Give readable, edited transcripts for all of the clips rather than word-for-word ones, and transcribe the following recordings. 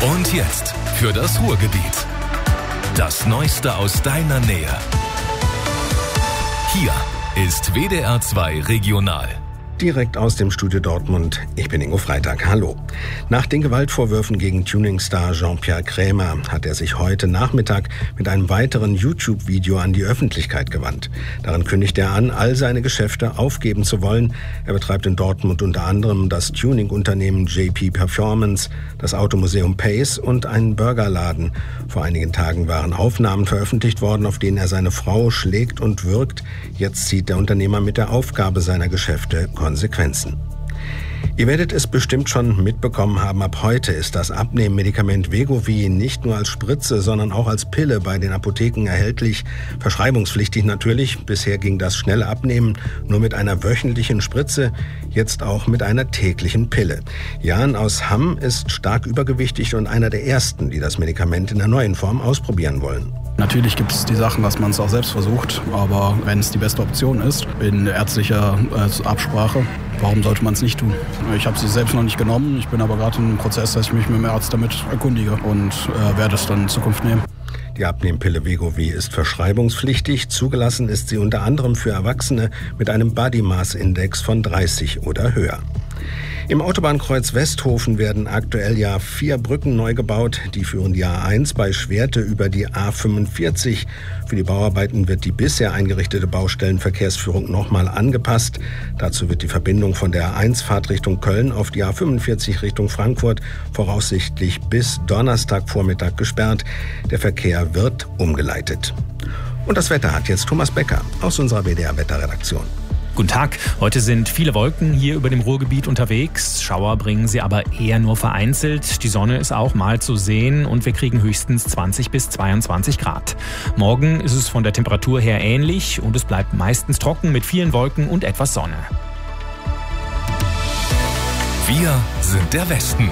Und jetzt für das Ruhrgebiet. Das Neueste aus deiner Nähe. Hier ist WDR 2 Regional. Direkt aus dem Studio Dortmund. Ich bin Ingo Freitag. Hallo. Nach den Gewaltvorwürfen gegen Tuningstar Jean-Pierre Krämer hat er sich heute Nachmittag mit einem weiteren YouTube-Video an die Öffentlichkeit gewandt. Darin kündigt er an, all seine Geschäfte aufgeben zu wollen. Er betreibt in Dortmund unter anderem das Tuning-Unternehmen JP Performance, das Automuseum Pace und einen Burgerladen. Vor einigen Tagen waren Aufnahmen veröffentlicht worden, auf denen er seine Frau schlägt und würgt. Jetzt zieht der Unternehmer mit der Aufgabe seiner Geschäfte Konsequenzen. Ihr werdet es bestimmt schon mitbekommen haben, ab heute ist das Abnehmmedikament Wegovy nicht nur als Spritze, sondern auch als Pille bei den Apotheken erhältlich. Verschreibungspflichtig natürlich. Bisher ging das schnelle Abnehmen nur mit einer wöchentlichen Spritze, jetzt auch mit einer täglichen Pille. Jan aus Hamm ist stark übergewichtig und einer der ersten, die das Medikament in der neuen Form ausprobieren wollen. Natürlich gibt es die Sachen, dass man es auch selbst versucht, aber wenn es die beste Option ist, in ärztlicher Absprache, warum sollte man es nicht tun? Ich habe sie selbst noch nicht genommen, ich bin aber gerade im Prozess, dass ich mich mit dem Arzt damit erkundige und werde es dann in Zukunft nehmen. Die Abnehmpille Wegovy ist verschreibungspflichtig. Zugelassen ist sie unter anderem für Erwachsene mit einem Body Mass Index von 30 oder höher. Im Autobahnkreuz Westhofen werden aktuell 4 Brücken neu gebaut. Die führen die A1 bei Schwerte über die A45. Für die Bauarbeiten wird die bisher eingerichtete Baustellenverkehrsführung nochmal angepasst. Dazu wird die Verbindung von der A1-Fahrt Richtung Köln auf die A45 Richtung Frankfurt voraussichtlich bis Donnerstagvormittag gesperrt. Der Verkehr wird umgeleitet. Und das Wetter hat jetzt Thomas Becker aus unserer WDR-Wetterredaktion. Guten Tag. Heute sind viele Wolken hier über dem Ruhrgebiet unterwegs. Schauer bringen sie aber eher nur vereinzelt. Die Sonne ist auch mal zu sehen und wir kriegen höchstens 20 bis 22 Grad. Morgen ist es von der Temperatur her ähnlich und es bleibt meistens trocken mit vielen Wolken und etwas Sonne. Wir sind der Westen.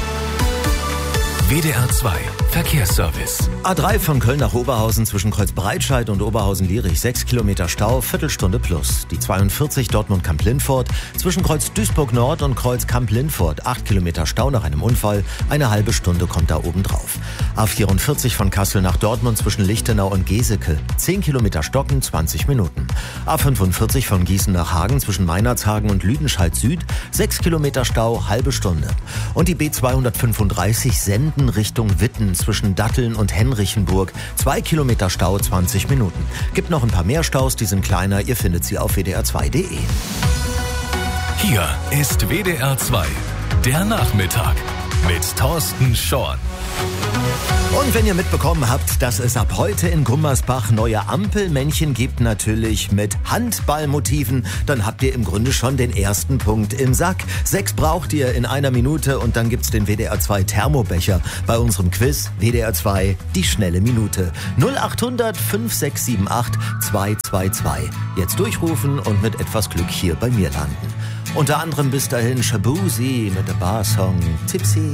WDR 2 Verkehrsservice. A3 von Köln nach Oberhausen zwischen Kreuz Breitscheid und Oberhausen-Lierich 6 Kilometer Stau, Viertelstunde plus. Die 42 Dortmund-Kamp-Lindfort zwischen Kreuz Duisburg-Nord und Kreuz Kamp-Lindfort 8 Kilometer Stau nach einem Unfall, eine halbe Stunde kommt da oben drauf. A44 von Kassel nach Dortmund zwischen Lichtenau und Geseke 10 Kilometer Stocken, 20 Minuten. A45 von Gießen nach Hagen zwischen Meinerzhagen und Lüdenscheid Süd 6 Kilometer Stau, halbe Stunde. Und die B235 Senden Richtung Witten zwischen Datteln und Henrichenburg 2 Kilometer Stau, 20 Minuten. Gibt noch ein paar mehr Staus, die sind kleiner, ihr findet sie auf wdr2.de. Hier ist WDR 2, der Nachmittag mit Thorsten Schorn. Und wenn ihr mitbekommen habt, dass es ab heute in Gummersbach neue Ampelmännchen gibt, natürlich mit Handballmotiven, dann habt ihr im Grunde schon den ersten Punkt im Sack. 6 braucht ihr in einer Minute und dann gibt's den WDR 2 Thermobecher bei unserem Quiz WDR 2 die schnelle Minute. 0800 5678 222. Jetzt durchrufen und mit etwas Glück hier bei mir landen. Unter anderem bis dahin Shabuzi mit der Barsong Tipsy.